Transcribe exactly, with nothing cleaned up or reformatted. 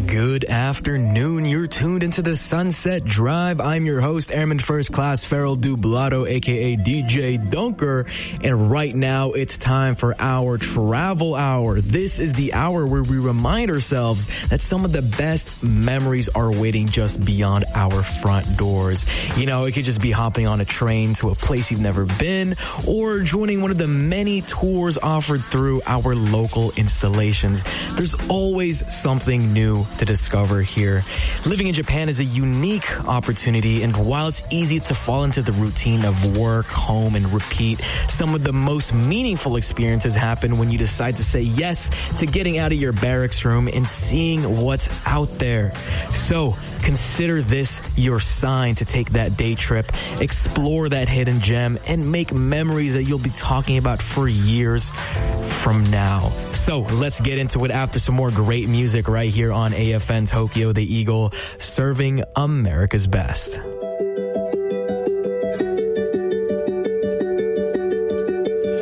Good afternoon. You're tuned into the Sunset Drive. I'm your host, Airman First Class Farrell Dublado, aka D J Dunker. And right now it's time for our travel hour. This is the hour where we remind ourselves that some of the best memories are waiting just beyond our front doors. You know, it could just be hopping on a train to a place you've never been, or joining one of the many tours offered through our local installations. There's always something new to discover here. Living in Japan is a unique opportunity, and while it's easy to fall into the routine of work, home, and repeat, some of the most meaningful experiences happen when you decide to say yes to getting out of your barracks room and seeing what's out there. So, consider this your sign to take that day trip, explore that hidden gem, and make memories that you'll be talking about for years from now. So let's get into it after some more great music right here on A F N Tokyo, the Eagle, serving America's best.